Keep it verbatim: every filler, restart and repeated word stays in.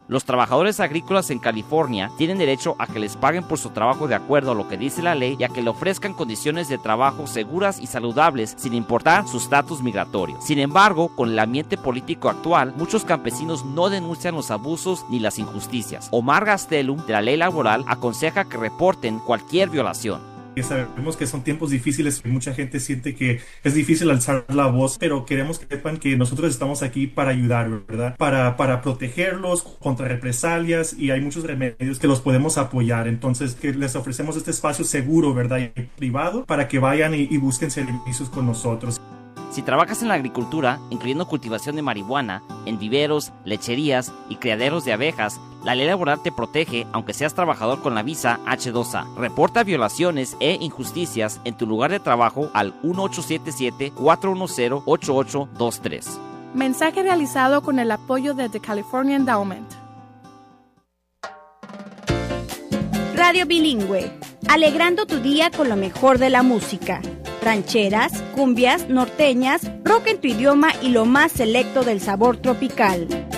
Los trabajadores agrícolas en California tienen derecho a que les paguen por su trabajo de acuerdo a lo que dice la ley y a que le ofrezcan condiciones de trabajo seguras y saludables sin importar su estatus migratorio. Sin embargo, con el ambiente político actual, muchos campesinos no denuncian los abusos ni las injusticias. Omar Gastelum, de la ley laboral, aconseja que reporten cualquier violación. Sabemos que son tiempos difíciles y mucha gente siente que es difícil alzar la voz, pero queremos que sepan que nosotros estamos aquí para ayudar, ¿verdad? Para, para protegerlos contra represalias, y hay muchos remedios que los podemos apoyar. Entonces, que les ofrecemos este espacio seguro, ¿verdad? Y privado, para que vayan y, y busquen servicios con nosotros. Si trabajas en la agricultura, incluyendo cultivación de marihuana, en viveros, lecherías y criaderos de abejas, la ley laboral te protege aunque seas trabajador con la visa hache dos A. Reporta violaciones e injusticias en tu lugar de trabajo al uno ocho siete siete, cuatro uno cero, ocho ocho dos tres. Mensaje realizado con el apoyo de The California Endowment. Radio Bilingüe, alegrando tu día con lo mejor de la música. Rancheras, cumbias, norteñas, rock en tu idioma y lo más selecto del sabor tropical.